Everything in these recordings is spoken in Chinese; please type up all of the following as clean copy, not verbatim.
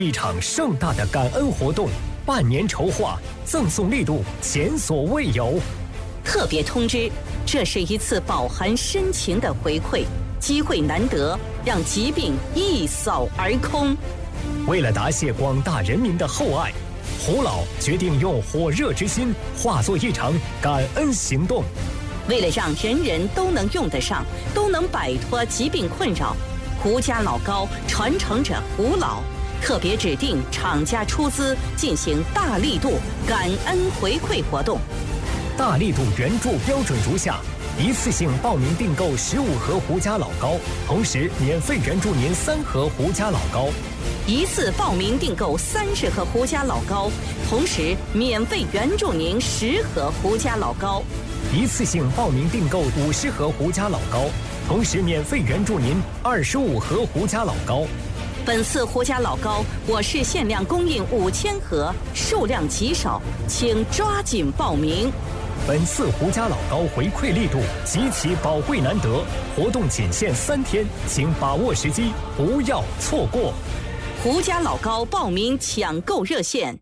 一场盛大的感恩活动，半年筹划，赠送力度前所未有。 特别通知，这是一次饱含深情的回馈，机会难得，让疾病一扫而空。 为了答谢广大人民的厚爱，胡老决定用火热之心化作一场感恩行动。 为了让人人都能用得上，都能摆脱疾病困扰，胡家老高传承者胡老特别指定厂家出资进行大力度感恩回馈活动。 大力度援助标准如下：一次性报名订购15盒胡家老高，同时免费援助您3盒胡家老高； 一次报名订购30盒胡家老高，同时免费援助您10盒胡家老高； 一次性报名订购50盒胡家老高，同时免费援助您25盒胡家老高。 本次胡家老高我市限量供应5000盒，数量极少，请抓紧报名。 本次胡家老高回馈力度极其宝贵难得，活动仅限3天，请把握时机，不要错过。 胡家老高报名抢购热线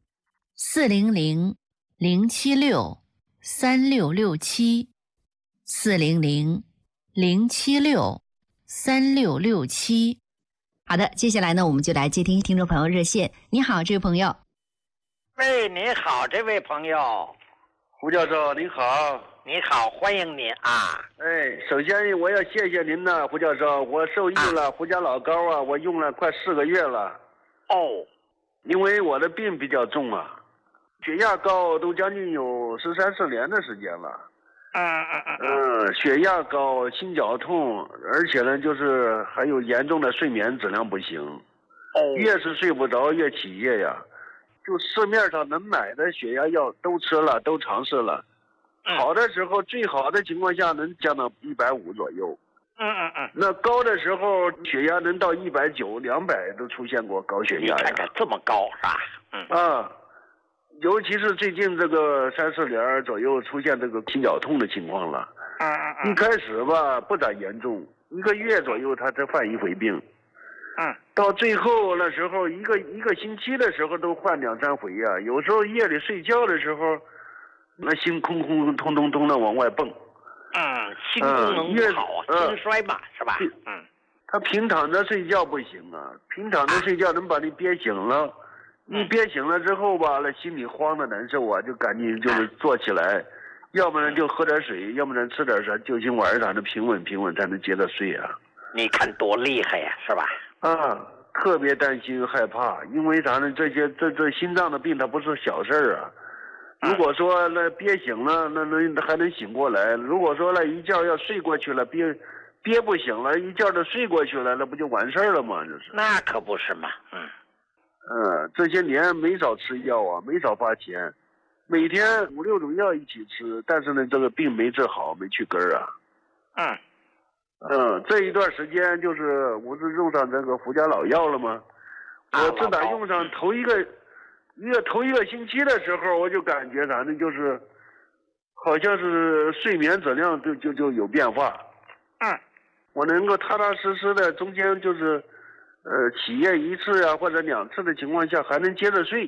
400-076-3667400-076-3667。好的，接下来呢，我们就来接听听众朋友热线。你好，这位朋友。 喂，你好，这位朋友。 胡教授您好。 你好，欢迎您啊。 首先我要谢谢您呢，胡教授，我受益了胡家老高啊，我用了快4个月了。 哦， 因为我的病比较重啊，血压高都将近有13、14年的时间了。血压高，心绞痛，而且呢，就是还有严重的睡眠质量不行。越是睡不着越起夜呀。就市面上能买的血压药都吃了，都尝试了。好的时候，最好的情况下能降到150左右。那高的时候，血压能到190、200都出现过高血压呀。 你看看这么高是吧？ 尤其是最近这个3、4年左右出现这个心绞痛的情况了。一开始吧不咋严重，1个月左右它才犯1回病。到最后那时候一个星期的时候都换2、3回呀。有时候夜里睡觉的时候，那心空空通通通的往外蹦。 心功能不好啊，心衰嘛，是吧？ 他平躺着睡觉不行啊，平躺着睡觉能把你憋醒了。你憋醒了之后吧，那心里慌的难受啊，就赶紧就是坐起来，要不然就喝点水，要不然吃点啥救心丸啥的，平稳平稳才能接着睡啊。 你看多厉害呀，是吧？ 特别担心害怕，因为啥呢？这心脏的病它不是小事儿啊。如果说那憋醒了，那还能醒过来；如果说那一觉要睡过去了，憋不醒了，一觉就睡过去了，那不就完事儿了吗？这是。 那可不是嘛。 这些年没少吃药啊，没少花钱，每天5、6种药一起吃，但是呢，这个病没治好，没去根儿啊。这一段时间就是我是用上这个胡家老药了吗？我自打用上头一个星期的时候，我就感觉啥呢？就是好像是睡眠质量就有变化。我能够踏踏实实的，中间就是起夜1次啊或者2次的情况下还能接着睡。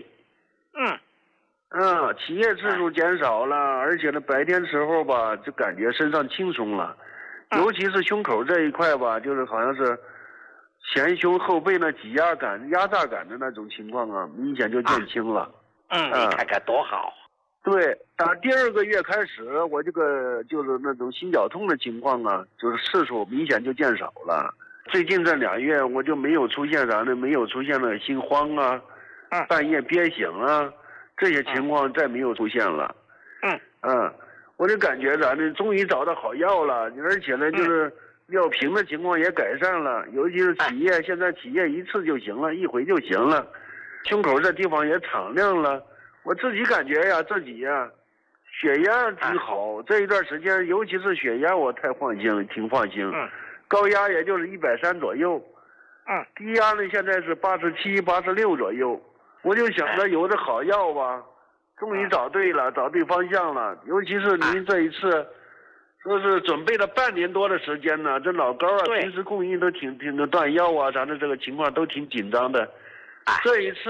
起夜次数减少了，而且呢白天时候吧就感觉身上轻松了。尤其是胸口这一块吧，就是好像是前胸后背那挤压感、压榨感的那种情况啊，明显就减轻了。 你看看多好。 对，打第2个月开始，我这个就是那种心绞痛的情况啊，就是次数明显就减少了。最近这2月我就没有出现啥呢？没有出现了心慌啊，半夜憋醒啊，这些情况再没有出现了。我就感觉啥呢？终于找到好药了，而且呢，就是尿频的情况也改善了，尤其是起夜，现在起夜1次就行了，1回就行了，胸口这地方也敞亮了。我自己感觉呀，自己呀，血压挺好，这一段时间，尤其是血压，我太放心，挺放心。高压也就是130左右，低压呢现在是87、86左右。我就想着有这好药吧。终于找对了，找对方向了。尤其是您这一次，说是准备了半年多的时间呢。这老高啊，平时供应都挺断药啊，咱的这个情况都挺紧张的。 这一次